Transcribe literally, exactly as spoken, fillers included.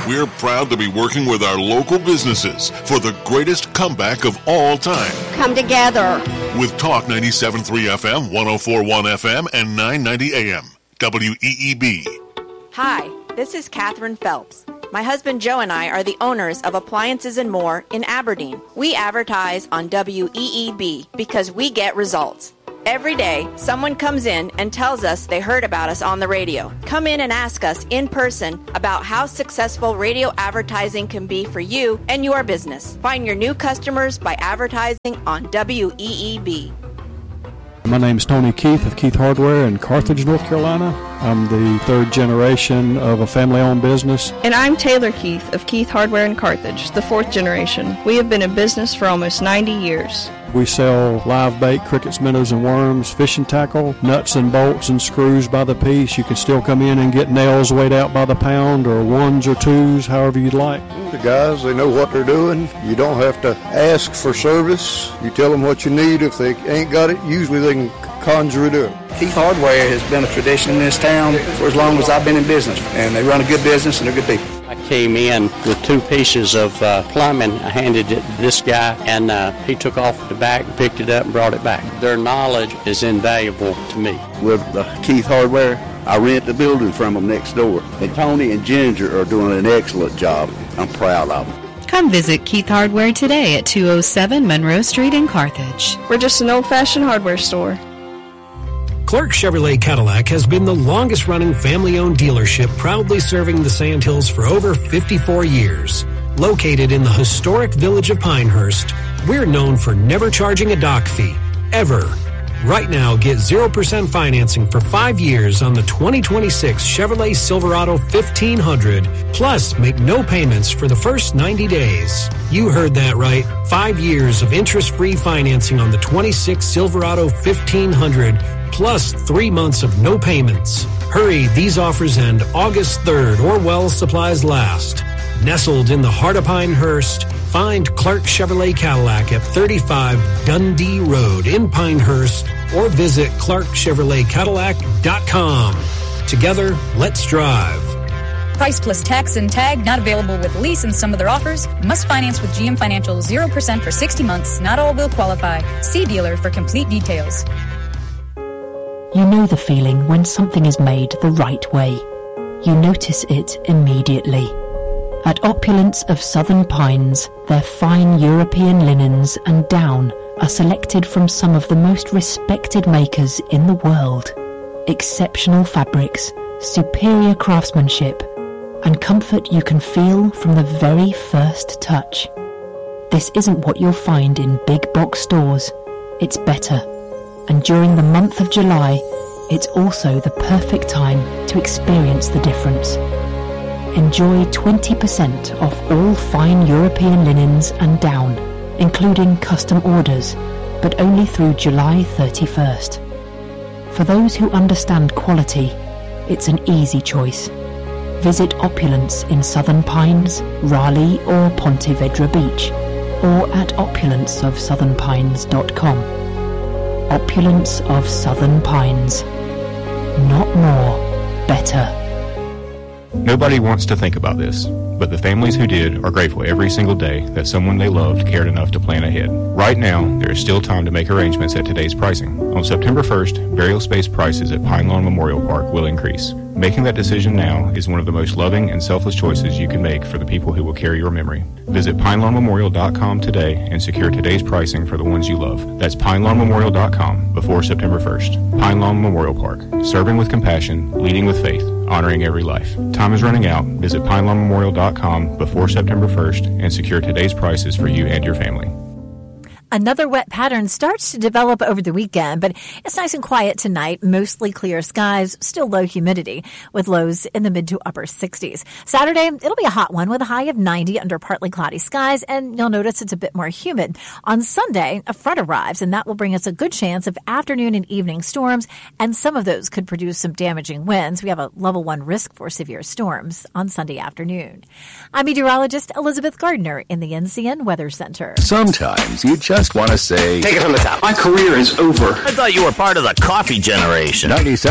We're proud to be working with our local businesses for the greatest comeback of all time. Come together. With Talk ninety-seven point three F M, one oh four point one F M, and nine ninety A M. W E E B. Hi, this is Catherine Phelps. My husband Joe and I are the owners of Appliances and More in Aberdeen. We advertise on W E E B because we get results. Every day, someone comes in and tells us they heard about us on the radio. Come in and ask us in person about how successful radio advertising can be for you and your business. Find your new customers by advertising on W E E B. My name is Tony Keith of Keith Hardware in Carthage, North Carolina. I'm the third generation of a family-owned business. And I'm Taylor Keith of Keith Hardware in Carthage, the fourth generation. We have been in business for almost ninety years. We sell live bait, crickets, minnows, and worms, fishing tackle, nuts and bolts and screws by the piece. You can still come in and get nails weighed out by the pound, or ones or twos, however you'd like. The guys, they know what they're doing. You don't have to ask for service. You tell them what you need. If they ain't got it, usually they can conjure it up. Keith Hardware has been a tradition in this town for as long as I've been in business, and they run a good business and they're good people. I came in with two pieces of uh, plumbing. I handed it to this guy, and uh, he took off the back and picked it up and brought it back. Their knowledge is invaluable to me. With uh, Keith Hardware, I rent the building from them next door. And Tony and Ginger are doing an excellent job. I'm proud of them. Come visit Keith Hardware today at two oh seven Monroe Street in Carthage. We're just an old-fashioned hardware store. Clark Chevrolet Cadillac has been the longest-running family-owned dealership, proudly serving the Sandhills for over fifty-four years. Located in the historic village of Pinehurst, we're known for never charging a dock fee, ever. Right now, get zero percent financing for five years on the twenty twenty-six Chevrolet Silverado fifteen hundred, plus make no payments for the first ninety days. You heard that right. Five years of interest-free financing on the twenty-six Silverado fifteen hundred, plus three months of no payments. Hurry, these offers end August third or while supplies last. Nestled in the heart of Pinehurst, find Clark Chevrolet Cadillac at thirty-five Dundee Road in Pinehurst or visit clark chevrolet cadillac dot com. Together, let's drive. Price plus tax and tag not available with lease and some other offers. Must finance with G M Financial zero percent for sixty months. Not all will qualify. See dealer for complete details. You know the feeling when something is made the right way. You notice it immediately. At Opulence of Southern Pines, their fine European linens and down are selected from some of the most respected makers in the world. Exceptional fabrics, superior craftsmanship, and comfort you can feel from the very first touch. This isn't what you'll find in big box stores. It's better. And during the month of July, it's also the perfect time to experience the difference. Enjoy twenty percent off all fine European linens and down, including custom orders, but only through July thirty-first. For those who understand quality, it's an easy choice. Visit Opulence in Southern Pines, Raleigh or Ponte Vedra Beach, or at opulence of southern pines dot com. Opulence of Southern Pines. Not more, better. Nobody wants to think about this, but the families who did are grateful every single day that someone they loved cared enough to plan ahead. Right now, there is still time to make arrangements at today's pricing. On September first, burial space prices at Pine Lawn Memorial Park will increase. Making that decision now is one of the most loving and selfless choices you can make for the people who will carry your memory. Visit pine lawn memorial dot com today and secure today's pricing for the ones you love. That's pine lawn memorial dot com before September first. Pine Lawn Memorial Park. Serving with compassion, leading with faith, honoring every life. Time is running out. Visit pine lawn memorial dot com before September first and secure today's prices for you and your family. Another wet pattern starts to develop over the weekend, but it's nice and quiet tonight. Mostly clear skies, still low humidity, with lows in the mid to upper sixties. Saturday, it'll be a hot one with a high of ninety under partly cloudy skies, and you'll notice it's a bit more humid. On Sunday, a front arrives, and that will bring us a good chance of afternoon and evening storms, and some of those could produce some damaging winds. We have a level one risk for severe storms on Sunday afternoon. I'm meteorologist Elizabeth Gardner in the N C N Weather Center. Sometimes you just want to say, take it from the top. My career is over. I thought you were part of the coffee generation. ninety-seven